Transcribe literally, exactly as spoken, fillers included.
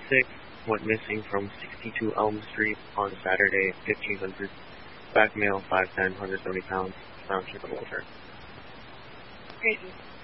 six went missing from sixty-two Elm Street on Saturday, fifteen hundred. Back male, five ten, one hundred seventy pounds. Round trip of Walter. Great.